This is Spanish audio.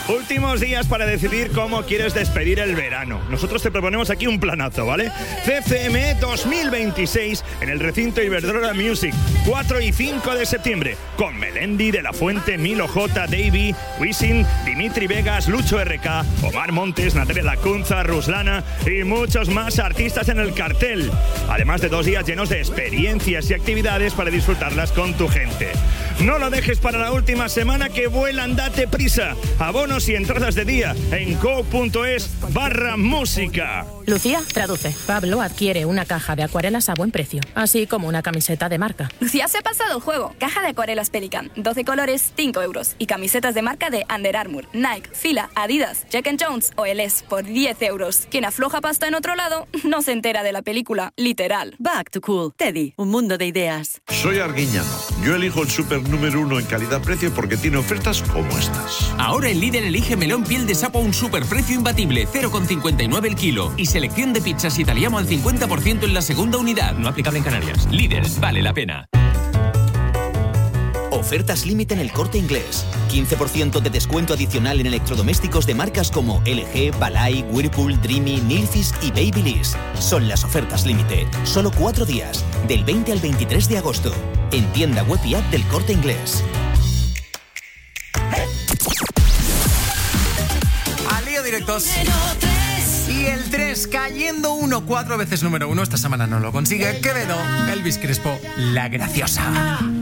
Últimos días para decidir cómo quieres despedir el verano. Nosotros te proponemos aquí un planazo, ¿vale? CCM 2026 en el recinto Iberdrola Music, 4 y 5 de septiembre, con Melendi, De La Fuente, Milo J, Davey, Wisin, Dimitri Vegas, Lucho RK, Omar Montes, Natalia Lacunza, Ruslana y muchos más artistas en el cartel. Además de 2 días llenos de experiencias y actividades para disfrutarlas con tu gente. No lo dejes para la última semana que vuelan, date prisa. Abonos y entradas de día en co.es/música. Lucía, traduce. Pablo adquiere una caja de acuarelas a buen precio, así como una camiseta de marca. Lucía se ha pasado el juego. Caja de acuarelas Pelican, 12 colores, 5 euros. Y camisetas de marca de Under Armour, Nike, Fila, Adidas, Jack & Jones o LS por 10 euros. Quien afloja pasta en otro lado no se entera de la película, literal. Back to Cool. Teddy, un mundo de ideas. Soy Arguiñano. Yo elijo el súper número 1 en calidad-precio porque tiene ofertas como estas. Ahora en Lidl elige melón piel de sapo a un superprecio imbatible, 0,59 el kilo. Y selección de pizzas italiano al 50% en la segunda unidad. No aplicable en Canarias. Lidl, vale la pena. Ofertas límite en El Corte Inglés. 15% de descuento adicional en electrodomésticos de marcas como LG, Balay, Whirlpool, Dreamy, Nilfisk y Babyliss. Son las ofertas límite. Solo 4 días, del 20 al 23 de agosto. En tienda web y app del Corte Inglés. Al lío directos. Y el 3 cayendo 1, 4 veces número 1. Esta semana no lo consigue. Quevedo, Elvis Crespo, La Graciosa.